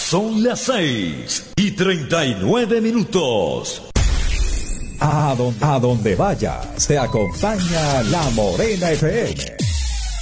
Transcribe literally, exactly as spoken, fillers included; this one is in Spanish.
Son las seis y treinta y nueve minutos. A donde, a donde vayas, te acompaña La Morena F M.